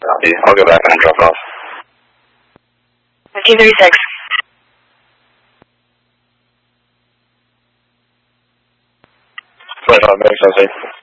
Copy. I'll go back and drop it off. 1536. 25 minutes, I'll say.